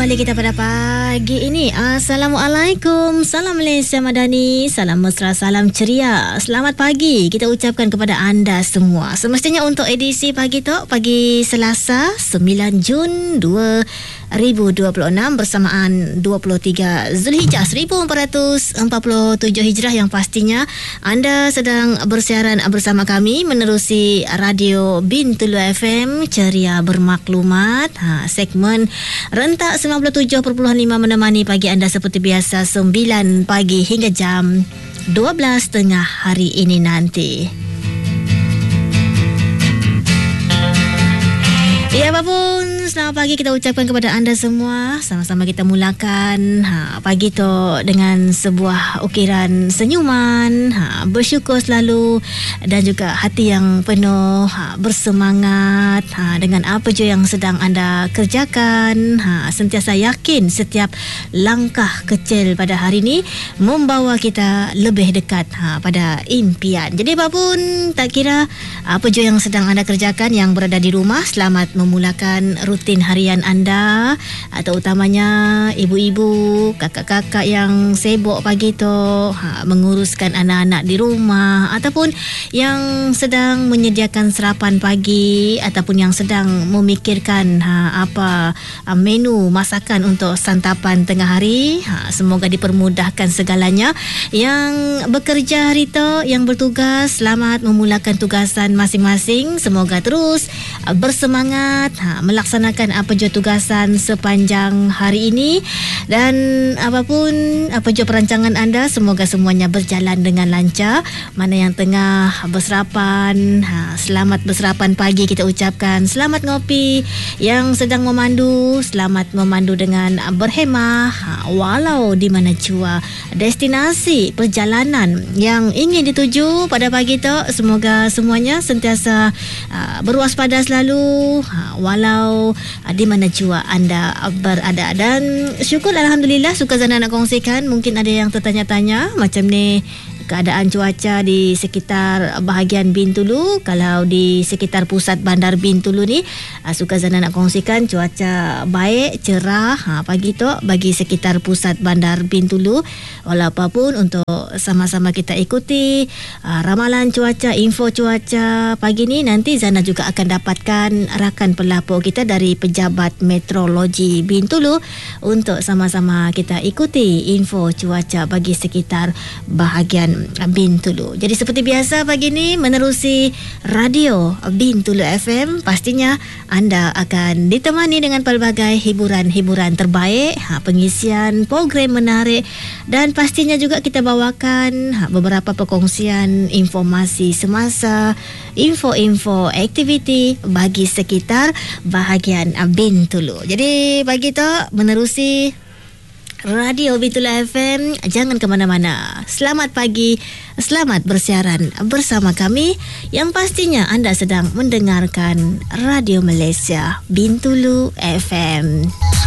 kembali kita pada pagi ini. Assalamualaikum. Salam Malaysia Madani. Salam mesra, salam ceria. Selamat pagi kita ucapkan kepada anda semua. Semestinya untuk edisi pagi tu, pagi Selasa 9 Jun 2026 bersamaan 23 Zulhijjah 1447 Hijrah, yang pastinya anda sedang bersiaran bersama kami menerusi Radio Bintulu FM Ceria Bermaklumat. Segmen rentak 97.5 menemani pagi anda seperti biasa 9 pagi hingga jam 12 tengah hari ini nanti. Ya, apapun, selamat pagi kita ucapkan kepada anda semua. Sama-sama kita mulakan pagi tu dengan sebuah ukiran senyuman, bersyukur selalu, dan juga hati yang penuh bersemangat dengan apa je yang sedang anda kerjakan. Sentiasa yakin setiap langkah kecil pada hari ini membawa kita lebih dekat pada impian. Jadi apapun, tak kira apa je yang sedang anda kerjakan, yang berada di rumah, selamat memulakan rutin harian anda, atau utamanya ibu-ibu, kakak-kakak yang sibuk pagi tu menguruskan anak-anak di rumah, ataupun yang sedang menyediakan sarapan pagi, ataupun yang sedang memikirkan apa menu masakan untuk santapan tengah hari. Semoga dipermudahkan segalanya. Yang bekerja hari tu, yang bertugas, selamat memulakan tugasan masing-masing. Semoga terus bersemangat melaksanakan apa je tugasan sepanjang hari ini, dan apapun apa je perancangan anda, semoga semuanya berjalan dengan lancar. Mana yang tengah berserapan, selamat berserapan pagi kita ucapkan. Selamat ngopi. Yang sedang memandu, selamat memandu dengan berhemah walau di mana jua destinasi perjalanan yang ingin dituju pada pagi tu. Semoga semuanya sentiasa berwaspada selalu walau di mana jua anda berada. Dan syukur alhamdulillah, Sukazana nak kongsikan, mungkin ada yang tertanya-tanya macam ni keadaan cuaca di sekitar bahagian Bintulu. Kalau di sekitar pusat bandar Bintulu ni, Sukazana nak kongsikan cuaca baik, cerah pagi tu bagi sekitar pusat bandar Bintulu. Walau apapun, untuk sama-sama kita ikuti ramalan cuaca, info cuaca pagi ni. Nanti Zana juga akan dapatkan rakan pelapor kita dari Pejabat Meteorologi Bintulu untuk sama-sama kita ikuti info cuaca bagi sekitar bahagian Bintulu. Jadi seperti biasa pagi ni menerusi Radio Bintulu FM, pastinya anda akan ditemani dengan pelbagai hiburan-hiburan terbaik, pengisian program menarik, dan pastinya juga kita bawakan beberapa perkongsian informasi semasa, info-info aktiviti bagi sekitar bahagian Bintulu. Jadi pagi tu menerusi Radio Bintulu FM, jangan ke mana-mana. Selamat pagi, selamat bersiaran bersama kami, yang pastinya anda sedang mendengarkan Radio Malaysia Bintulu FM.